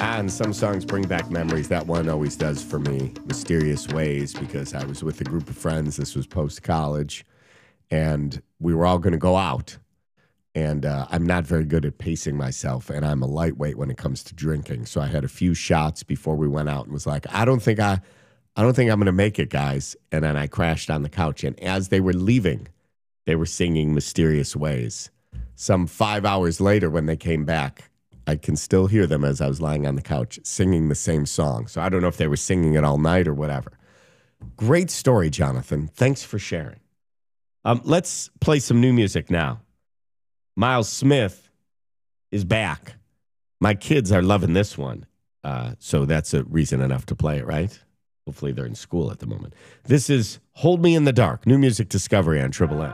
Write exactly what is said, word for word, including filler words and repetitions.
And some songs bring back memories. That one always does for me, Mysterious Ways, because I was with a group of friends. This was post-college, and we were all going to go out. And uh, I'm not very good at pacing myself, and I'm a lightweight when it comes to drinking. So I had a few shots before we went out and was like, I don't think, I, I don't think I'm going to make it, guys. And then I crashed on the couch. And as they were leaving, they were singing Mysterious Ways. Some five hours later when they came back, I can still hear them as I was lying on the couch singing the same song. So I don't know if they were singing it all night or whatever. Great story, Jonathan. Thanks for sharing. Um, let's play some new music now. Miles Smith is back. My kids are loving this one. Uh, so that's a reason enough to play it, right? Hopefully they're in school at the moment. This is Hold Me in the Dark, new music discovery on Triple M.